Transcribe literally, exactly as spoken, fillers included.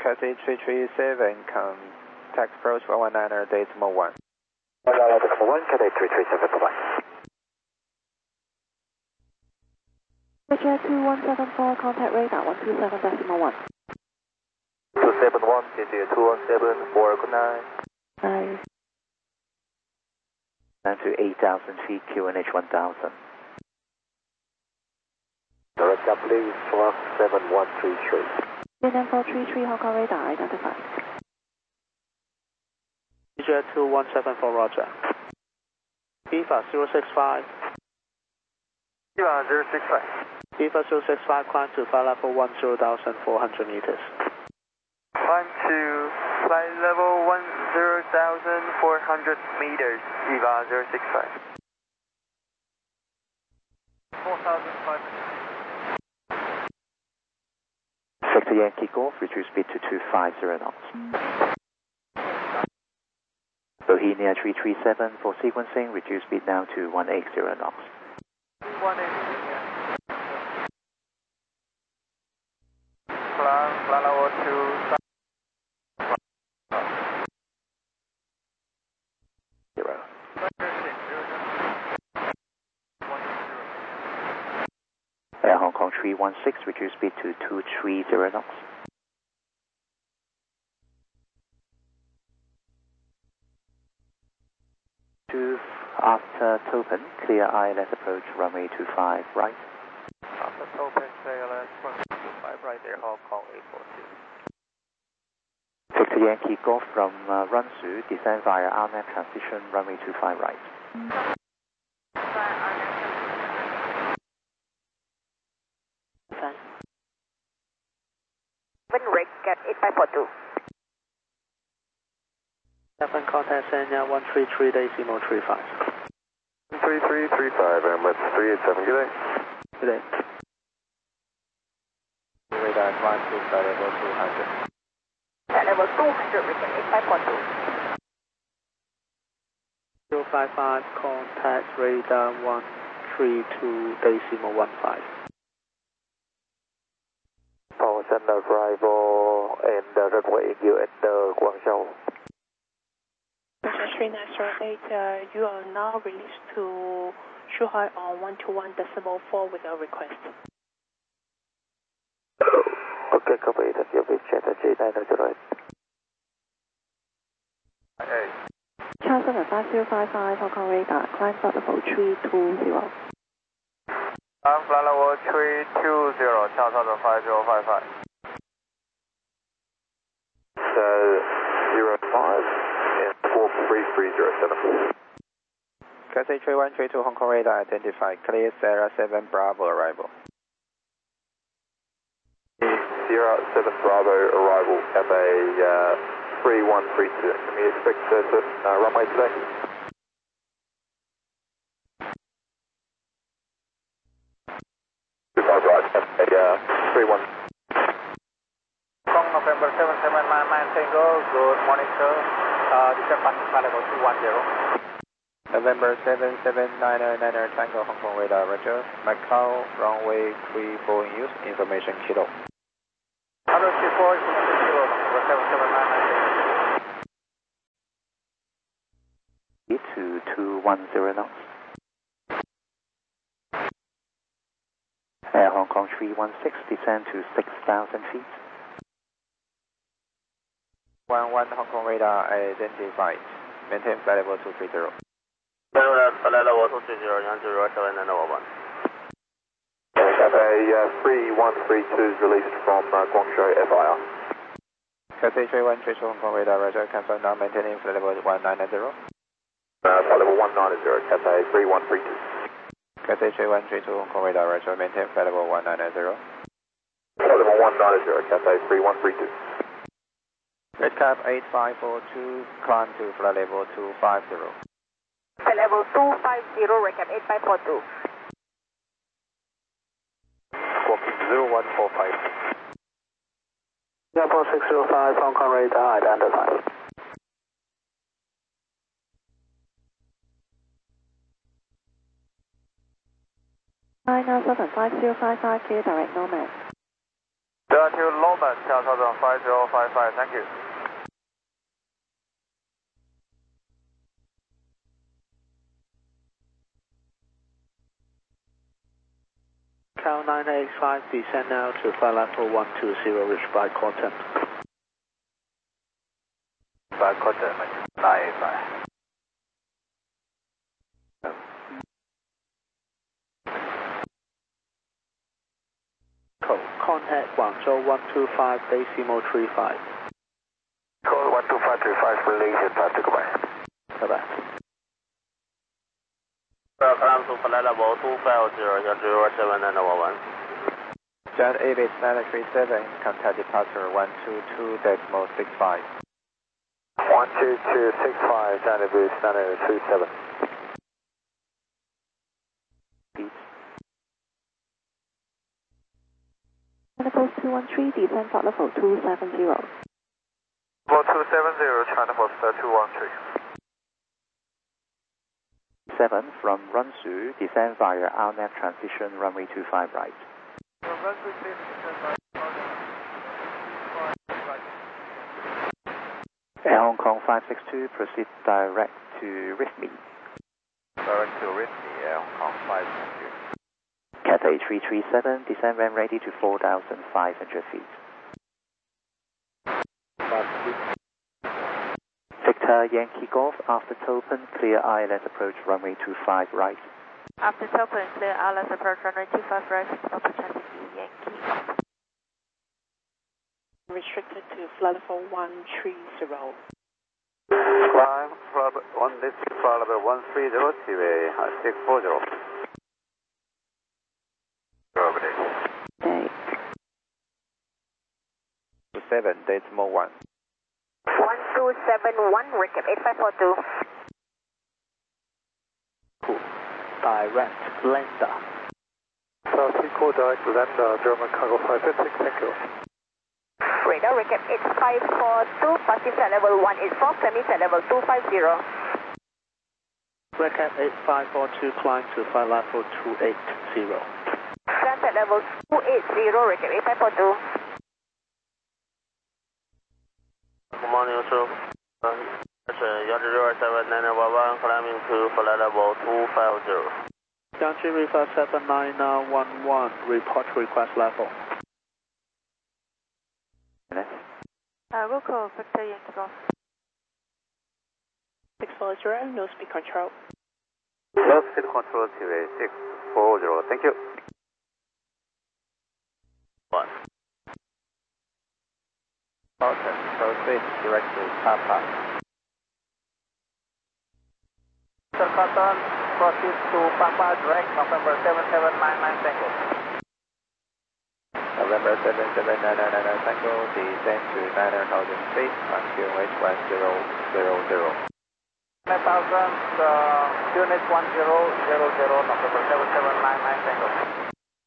Cathay three three seven, contact approach one one niner, decimal one. one niner, decimal one, Cathay three three seven, bye-bye. Roger two one seven four, contact radar one two seven decimal one. two seven one, C C two one seven four, good night. Bye. Down to eight thousand feet, Q N H one thousand. Direct up, please, one seven one three three. Vietnam four three three, Hong Kong radar identified. Jet two one seven four, Roger. Viva zero six five. Viva zero six five. Viva zero six five, climb to flight level one zero thousand four hundred meters. Climb to flight level one zero thousand four hundred meters, Viva zero six five. four thousand five hundred. Victor Yankee Golf, reduce speed to two five zero knots. Bohemia three three seven, for sequencing, reduce speed now to one eight zero knots. one eight zero. Fly, fly level two. Zero. Air Hong Kong three one six, reduce speed to two three zero knots. Two after Topen, clear I L S approach runway two five right. After Topen, clear I L S runway two five right there, Hong Kong eight four two. Victor Yankee Golf from uh, Runsu, descend via R N A P transition runway two five right. Wind at eight five four two. Seven contact Sanya one three three decimal three five. three three three five, and let's three eight seven, good day. Good day. Radar climb to flight level two hundred. Flight level two hundred, return eight five four two. zero five five, contact radar one three two decimal one five. Power send arrival and uh, runway you enter Guangzhou. three nine zero eight, uh, you are now released to Shuhai on one two one decimal four with a request. Okay, copy, thank you, please check the J nine zero eight. Hey. Charles seven five zero five five, Hong Kong radar, climb flight level three two zero. I'm flight level three two zero, Charles seven five zero five five. So, zero five and four three three zero seven. Cathay three one three two, Hong Kong radar identified, clear Sierra seven Bravo arrival. Sierra seven Bravo arrival, Cathay uh, three one three two. Can we expect uh, to uh, runway today? two five right, Cathay uh, three one. From November seven seven nine nine Tango, good morning sir. Uh, descent passing flight level two one zero. November seven seven nine nine Tango, Hong Kong radar, Roger. Macau, runway three four in use, information kilo. Hello, two four, November seven seven nine nine. To two one zero knots. Air Hong Kong three one six, descend to six thousand feet. one one Hong Kong radar identified, maintain flight level two three zero. Flight level two three zero, Yankee zero seven nine one. Cathay uh, three one three two is released from uh, Guangzhou F I R. Cathay three one three two, Hong Kong radar, Roger, confirm now maintaining flight level one nine zero. Uh, flight level one nine zero, Cathay three one three two. Cathay three one three two, Hong Kong radar, Roger, maintain flight level one nine zero. Flight level one nine zero, Cathay three one three two. Red cap eight five four two, climb to flight level two five zero. Flight level two five zero, recap eight five four two. Squawking zero one four five. Singapore six zero five, Hong Kong radar identified. China seven five zero five five, clear direct nomad. to Lowman, Southern five zero five five, thank you. Cal nine eight five, descend now to flight level one two zero, reach by Corton. By Corton, nine eight five. Code, contact Guangzhou one two five, decimal three five. Code one two five three five, relation, goodbye. Goodbye. Climb to flight level two five zero, zero zero seven nine one one. Jet Ibis nine three seven, contact departure one two two decimal six five. one two two six five, Jet Ibis nine three seven. China two one three, descend flight level two seven zero. Level two seven zero, China Post two one three. seven from Runsu, descend via R N A V transition runway two five right. From Runsu, please descend via R N A V two five right. Air Hong Kong five six two, proceed direct to Rithme. Direct to Rithme, Air Hong Kong five six two. Cathay three three seven, descend when ready to four thousand five hundred feet. Victor Yankee Golf, after Topen, clear I L S approach runway two five right. After Topen, clear I L S approach runway two five right, opportunity Yankee. Restricted to flight level one three zero. Climb club one district flight level one three zero, Seaway six four zero. Okay. seven decimal one. one two seven one, recap eight five four two. Cool. Direct lander. South Eco direct lander, German cargo five six six, thank you. Radar recap eight five four two, passing set level one eight four, semi set level two five zero. Recap eight five four two, climb to flight level two eight zero. Climb set level two eight zero, recap eight five four two. Good morning, sir. one zero seven nine one one, climbing to flight level two five zero. Yankee River seven nine one one, report request level. Uh, roll call, Victor Yankee Golf. six four zero, no speed control. No speed control, Seaway six four zero, thank you. One. Corton, proceed direct to Papa. Sir Cotton, proceed to Papa direct, November seven seven nine nine, Tango. November seven seven nine nine nine Tango, descend to nine thousand feet on Q N H one zero zero zero. nine thousand, uh, Q N H one zero zero zero, November seven seven nine nine, Tango.